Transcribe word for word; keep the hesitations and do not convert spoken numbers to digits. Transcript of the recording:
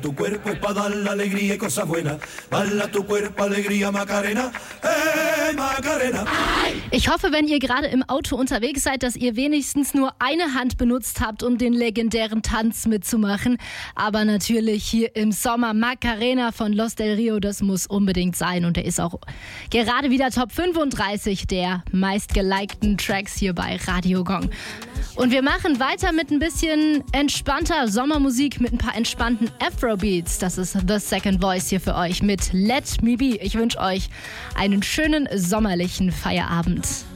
tu cuerpo es para dar la alegría y cosas buenas. Bala tu cuerpo, alegría, Macarena, hey Macarena. Ich hoffe, wenn ihr gerade im Auto unterwegs seid, dass ihr wenigstens nur eine Hand benutzt habt, um den legendären Tanz mitzumachen. Aber natürlich hier im Sommer Macarena von Los del Rio, das muss unbedingt sein. Und der ist auch gerade wieder Top fünfunddreißig der meistgelikten Tracks hier bei Radio Gong. Und wir machen weiter mit ein bisschen entspannter Sommermusik, mit ein paar entspannten Afrobeats. Das ist The Second Voice hier für euch mit Let Me Be. Ich wünsche euch einen schönen sommerlichen Feierabend.